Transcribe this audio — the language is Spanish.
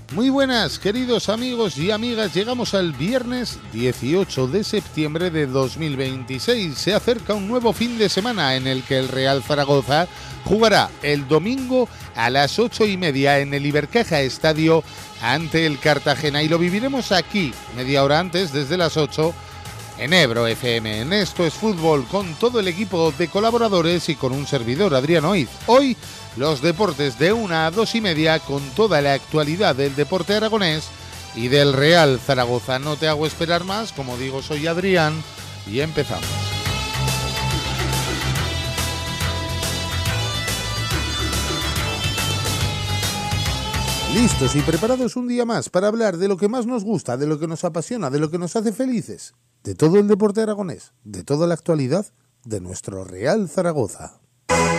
Muy buenas, queridos amigos y amigas. Llegamos al viernes 18 de septiembre de 2026. Se acerca un nuevo fin de semana en el que el Real Zaragoza jugará el domingo a las 8:30 en el Ibercaja Estadio ante el Cartagena. Y lo viviremos aquí, media hora antes, desde las 8, en Ebro FM. En Esto es Fútbol, con todo el equipo de colaboradores y con un servidor, Adrián Oiz. Hoy, los deportes de 1 a 2:30 con toda la actualidad del deporte aragonés y del Real Zaragoza. No te hago esperar más, como digo, soy Adrián y empezamos. Listos y preparados un día más para hablar de lo que más nos gusta, de lo que nos apasiona, de lo que nos hace felices, de todo el deporte aragonés, de toda la actualidad de nuestro Real Zaragoza.